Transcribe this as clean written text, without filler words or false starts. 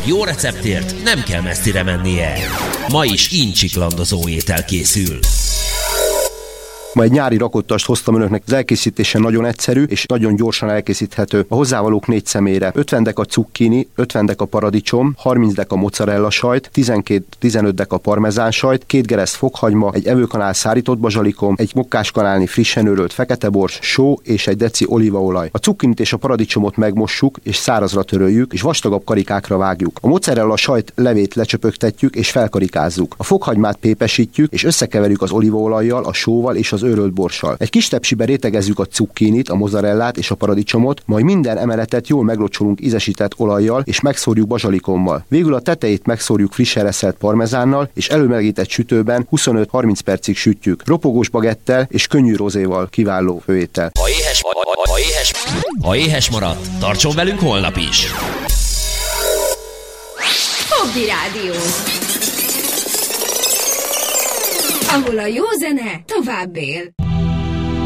Egy jó receptért nem kell messzire mennie. Ma is incsiklandozó étel készül. Ma egy nyári rakottast hoztam önöknek, az elkészítése nagyon egyszerű és nagyon gyorsan elkészíthető. A hozzávalók 4 személyre: 50 deka cukkini, 50 deka paradicsom, 30 deka mozzarella sajt, 12-15 deka parmezán sajt, 2 gereszt fokhagyma, egy evőkanál szárított bazsalikom, egy mokkáskanálnyi frissen őrölt feketebors, só és egy deci olívaolaj. A cukkinit és a paradicsomot megmossuk és szárazra töröljük, és vastagabb karikákra vágjuk. A mozzarella sajt levét lecsöpögtetjük és felkarikázzuk. A fokhagymát pépesítjük és összekeverjük az olívaolajjal, a sóval és az őrölt borssal. Egy kis tepsibe rétegezzük a cukkinit, a mozzarellát és a paradicsomot, majd minden emeletet jól meglocsolunk ízesített olajjal és megszórjuk bazsalikommal. Végül a tetejét megszórjuk frissen reszelt parmezánnal, és előmelegített sütőben 25-30 percig sütjük. Ropogós bagettel és könnyű rozéval kiváló főétel. Ha éhes maradt, tartson velünk holnap is! Hobby Rádió, ahol a jó zene tovább él.